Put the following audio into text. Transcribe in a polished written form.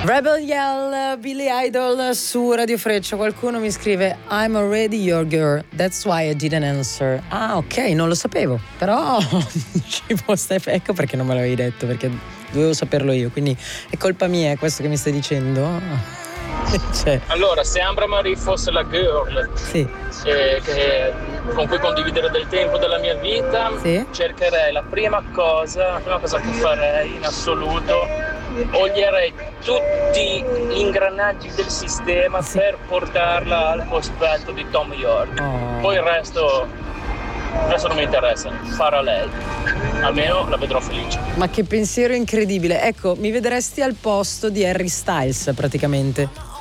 Rebel Yell, Billy Idol su Radio Freccia. Qualcuno mi scrive I'm already your girl, that's why I didn't answer. Ah, ok, non lo sapevo, però ci può stare. Ecco perché non me l'avevi detto, perché dovevo saperlo io, quindi è colpa mia, è questo che mi stai dicendo? Cioè. Allora, se Ambra Marie fosse la girl, sì, con cui condividere del tempo della mia vita, sì, cercherei la prima cosa che farei in assoluto, toglierei tutti gli ingranaggi del sistema, sì, per portarla al cospetto di Tom York. Poi il resto non mi interessa, farà lei, almeno la vedrò felice. Ma che pensiero incredibile. Ecco, mi vedresti al posto di Harry Styles praticamente.